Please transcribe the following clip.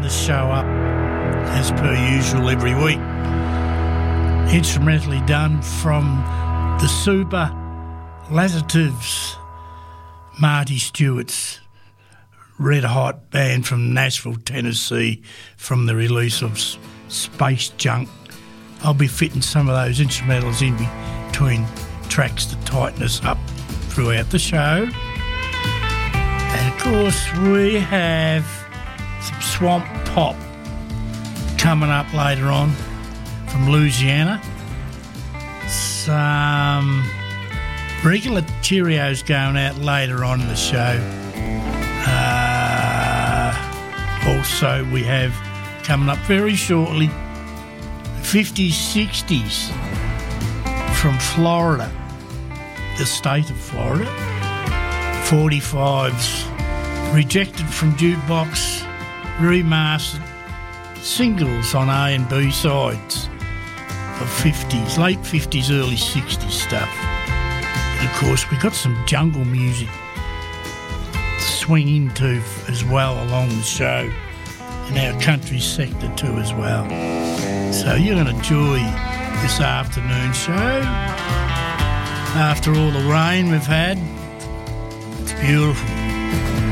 the show up as per usual every week. Instrumentally done from the Super Lassitives, Marty Stewart's red hot band from Nashville, Tennessee, from the release of Space Junk. I'll be fitting some of those instrumentals in between tracks to tighten us up throughout the show. And of course we have some swamp pop coming up later on from Louisiana. Some regular Cheerios going out later on in the show. Also we have coming up very shortly 50s, 60s from Florida, the state of Florida. 45s rejected from jukebox, remastered singles on A and B sides of 50s, late 50s, early 60s stuff. And of course we got some jungle music to swing into as well along the show, in our country sector too as well. So you're going to enjoy this afternoon show. After all the rain we've had, it's beautiful.